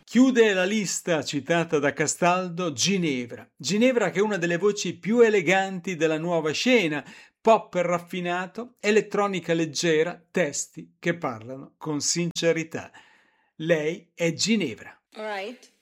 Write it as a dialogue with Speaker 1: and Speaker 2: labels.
Speaker 1: Chiude la lista citata da Castaldo Ginevra. Ginevra che è una delle voci più eleganti della nuova scena, pop raffinato, elettronica leggera, testi che parlano con sincerità. Lei è Ginevra.
Speaker 2: All right.